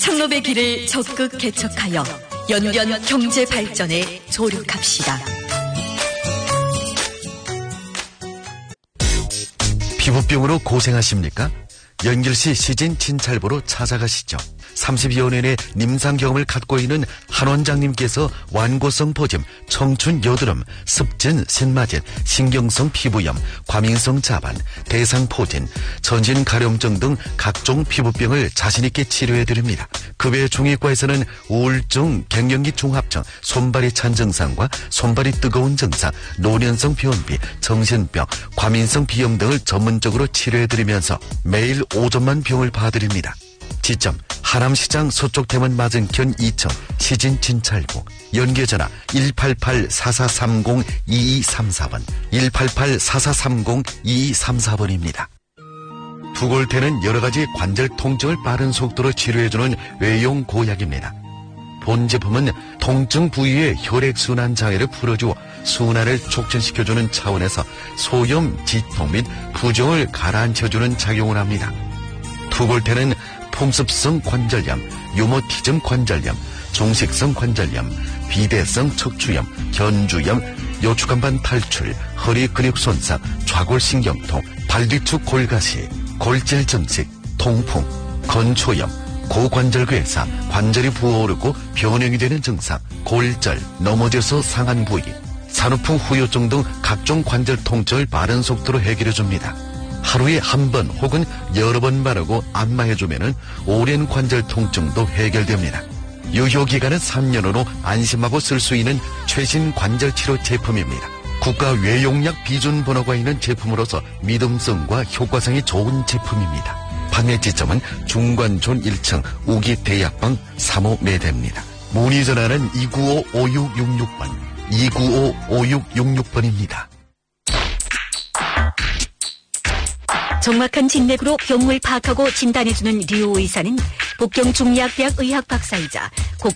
창업의 길을 적극 개척하여 연변 경제 발전에 조력합시다. 피부병으로 고생하십니까? 연결시 시진 진찰보로 찾아가시죠. 30여 년의 임상 경험을 갖고 있는 한 원장님께서 완고성 포짐, 청춘 여드름, 습진, 신마진, 신경성 피부염, 과민성 자반, 대상 포진, 전신 가려움증 등 각종 피부병을 자신있게 치료해드립니다. 그 외 중의과에서는 우울증, 갱년기 중합증, 손발이 찬 증상과 손발이 뜨거운 증상, 노년성 변비, 정신병, 과민성 비염 등을 전문적으로 치료해드리면서 매일 5점만 병을 봐드립니다. 지점 하남시장 서쪽대문 맞은편 2층 시진 진찰부, 연계전화 188-4430-2234번 188-4430-2234번입니다. 두골태는 여러가지 관절 통증을 빠른 속도로 치료해주는 외용 고약입니다. 본 제품은 통증 부위의 혈액순환 장애를 풀어주어 순환을 촉진시켜주는 차원에서 소염, 지통 및 부종을 가라앉혀주는 작용을 합니다. 두골태는 풍습성 관절염, 유모티즘 관절염, 종식성 관절염, 비대성 척추염, 견주염, 요추간반 탈출, 허리 근육 손상, 좌골신경통, 발뒤축 골가시, 골질 증식, 통풍, 건초염, 고관절괴사, 관절이 부어오르고 변형이 되는 증상, 골절, 넘어져서 상한 부위, 산후풍 후유증 등 각종 관절 통증을 빠른 속도로 해결해줍니다. 하루에 한 번 혹은 여러 번 바르고 안마해주면 오랜 관절 통증도 해결됩니다. 유효기간은 3년으로 안심하고 쓸 수 있는 최신 관절치료 제품입니다. 국가 외용약 비준 번호가 있는 제품으로서 믿음성과 효과성이 좋은 제품입니다. 판매지점은 중관촌 1층 우기대약방 3호 매대입니다. 문의전화는 295-5666번, 295-5666번입니다. 정확한 진맥으로 병을 파악하고 진단해주는 류의사는 복경중의학대학 의학박사이자